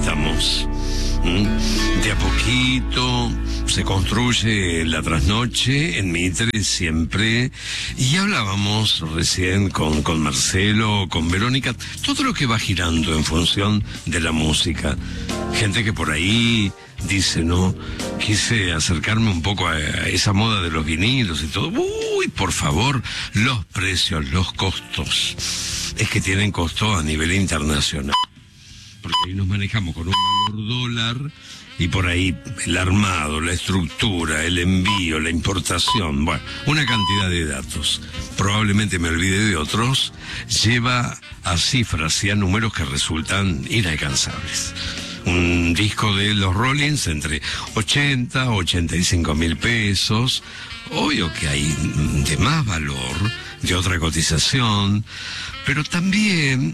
estamos. De a poquito se construye la trasnoche en Mitre siempre. Y hablábamos recién con Marcelo, con Verónica, todo lo que va girando en función de la música. Gente que por ahí dice, no, quise acercarme un poco a esa moda de los vinilos y todo. Uy, por favor, los precios, los costos. Es que tienen costo a nivel internacional. Porque ahí nos manejamos con un valor dólar y por ahí el armado, la estructura, el envío, la importación, bueno, una cantidad de datos. Probablemente me olvide de otros, lleva a cifras y a números que resultan inalcanzables. Un disco de los Rollins entre 80, 85 mil pesos. Obvio que hay de más valor, de otra cotización, pero también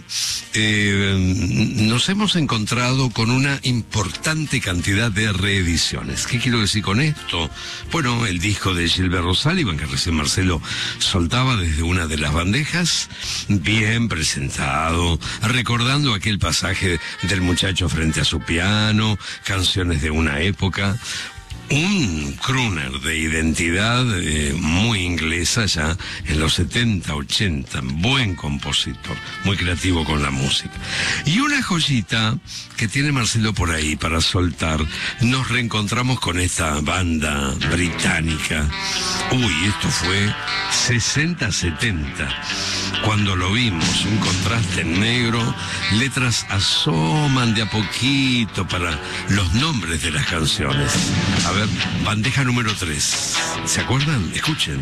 nos hemos encontrado con una importante cantidad de reediciones. ¿Qué quiero decir con esto? Bueno, el disco de Gilberto Sullivan, que recién Marcelo soltaba desde una de las bandejas, bien presentado, recordando aquel pasaje del muchacho frente a su piano, canciones de una época. Un crooner de identidad muy inglesa ya en los 70, 80, buen compositor, muy creativo con la música. Y una joyita que tiene Marcelo por ahí para soltar, nos reencontramos con esta banda británica. Uy, esto fue 60, 70. Cuando lo vimos, un contraste en negro, letras asoman de a poquito para los nombres de las canciones. A ver, bandeja número 3. ¿Se acuerdan? Escuchen.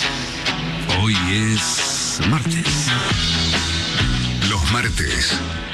Hoy es martes. Los martes